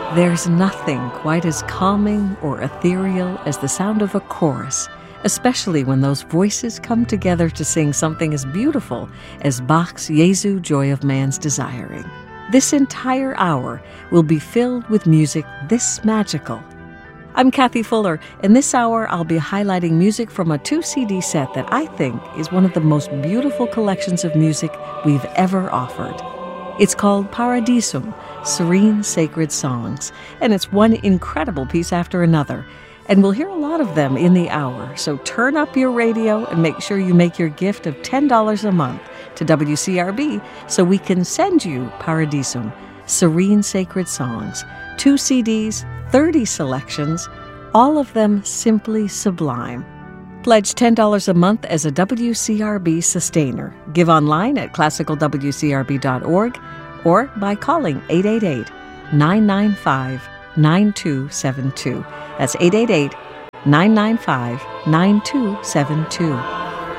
There's nothing quite as calming or ethereal as the sound of a chorus, especially when those voices come together to sing something as beautiful as Bach's Jesu, Joy of Man's Desiring. This entire hour will be filled with music this magical. I'm Kathy Fuller, and this hour I'll be highlighting music from a 2-CD set that I think is one of the most beautiful collections of music we've ever offered. It's called Paradisum, Serene Sacred Songs, and it's one incredible piece after another. And we'll hear a lot of them in the hour, so turn up your radio and make sure you make your gift of $10 a month to WCRB so we can send you Paradisum, Serene Sacred Songs, 2 CDs, 30 selections, all of them simply sublime. Pledge $10 a month as a WCRB sustainer. Give online at classicalwcrb.org or by calling 888-995-9272. That's 888-995-9272.